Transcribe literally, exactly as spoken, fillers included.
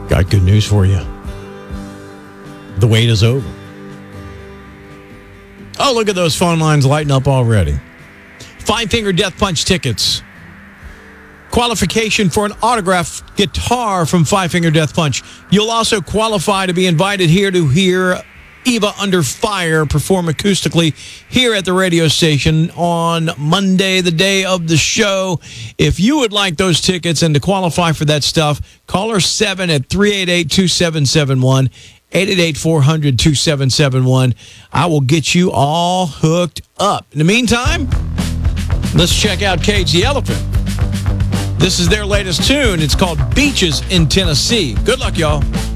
Got good news for you. The wait is over. Oh, look at those phone lines lighting up already. Five Finger Death Punch tickets. Qualification for an autographed guitar from Five Finger Death Punch. You'll also qualify to be invited here to hear Eva Under Fire perform acoustically here at the radio station on Monday, the day of the show. If you would like those tickets and to qualify for that stuff, call her seven at three eight eight, two seven seven one, eight eight eight, four hundred, two seven seven one. I will get you all hooked up. In the meantime, let's check out Cage the Elephant. This is their latest tune. It's called Beaches in Tennessee. Good luck, y'all.